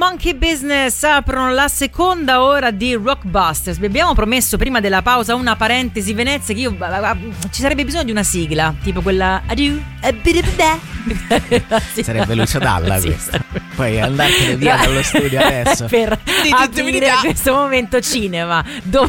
Monkey Business aprono la seconda ora di Rockbusters. Vi abbiamo promesso prima della pausa una parentesi Venezia, che io ci sarebbe bisogno di una sigla, tipo quella sarebbe Lucio Dalla, sì, questa. Poi andartene via dallo studio adesso per aprire questo momento cinema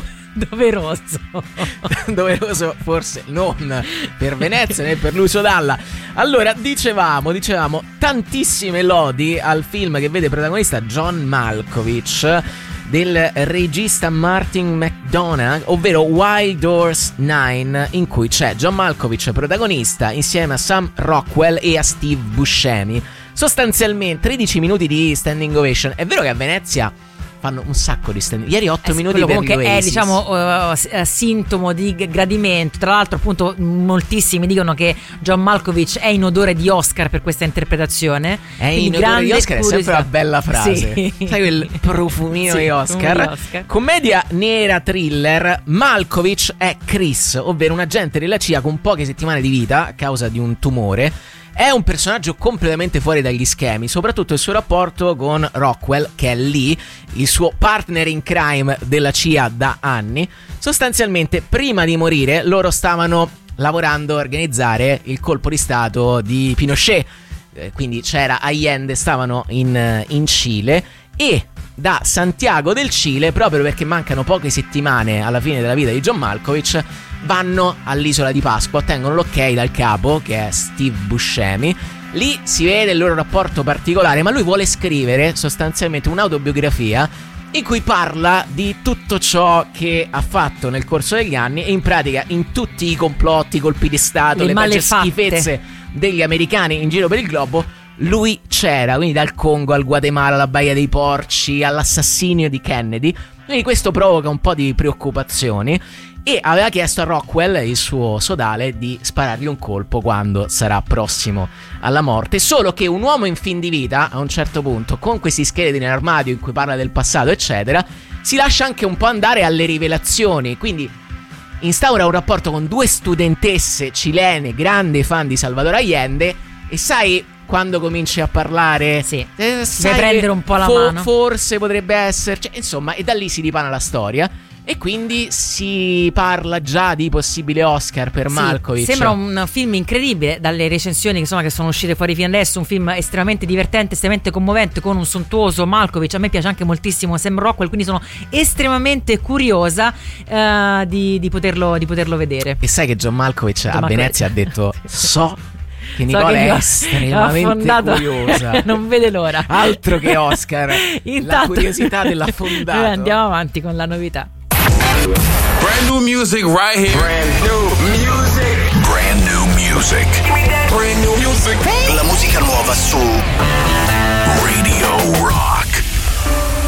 doveroso forse non per Venezia né per Lucio Dalla. Allora dicevamo tantissime lodi al film che vede protagonista John Malkovich del regista Martin McDonagh, ovvero Wild Horse 9, in cui c'è John Malkovich protagonista insieme a Sam Rockwell e a Steve Buscemi. Sostanzialmente 13 minuti di standing ovation. È vero che a Venezia fanno un sacco di stand. Ieri 8 minuti per comunque Oasis. È diciamo sintomo di gradimento. Tra l'altro appunto moltissimi dicono che John Malkovich è in odore di Oscar per questa interpretazione. È in odore di Oscar, è sempre una bella frase, sì. Sai quel profumino di Oscar. Commedia nera thriller. Malkovich è Chris, ovvero un agente della CIA con poche settimane di vita a causa di un tumore. È un personaggio completamente fuori dagli schemi, soprattutto il suo rapporto con Rockwell, che è Lee, il suo partner in crime della CIA da anni. Sostanzialmente, prima di morire, loro stavano lavorando a organizzare il colpo di stato di Pinochet. Quindi c'era Allende, stavano in Cile, e da Santiago del Cile, proprio perché mancano poche settimane alla fine della vita di John Malkovich, vanno all'isola di Pasqua, ottengono l'ok dal capo, che è Steve Buscemi. Lì si vede il loro rapporto particolare, ma lui vuole scrivere sostanzialmente un'autobiografia in cui parla di tutto ciò che ha fatto nel corso degli anni, e in pratica in tutti i complotti, colpi di stato, le peggio schifezze degli americani in giro per il globo, lui c'era, quindi dal Congo al Guatemala, alla Baia dei Porci, all'assassinio di Kennedy. Quindi questo provoca un po' di preoccupazioni, e aveva chiesto a Rockwell, il suo sodale, di sparargli un colpo quando sarà prossimo alla morte. Solo che un uomo in fin di vita, a un certo punto, con questi scheletri nell'armadio in cui parla del passato eccetera, si lascia anche un po' andare alle rivelazioni, quindi instaura un rapporto con due studentesse cilene, grandi fan di Salvador Allende, e sai, quando cominci a parlare, sì, sai, devi prendere un po' la mano, forse potrebbe esserci, insomma, e da lì si dipana la storia. E quindi si parla già di possibile Oscar per Malkovich. Sembra un film incredibile dalle recensioni che sono uscite fuori fino adesso. Un film estremamente divertente, estremamente commovente, con un sontuoso Malkovich. A me piace anche moltissimo Sam Rockwell, quindi sono estremamente curiosa di poterlo vedere. E sai che John Malkovich a Venezia ha detto che Nicola è estremamente curiosa. Non vede l'ora. Altro che Oscar. Intanto, la curiosità dell'affondato. Noi andiamo avanti con la novità. Brand new music right here. Brand new music. Brand new music. Brand new music.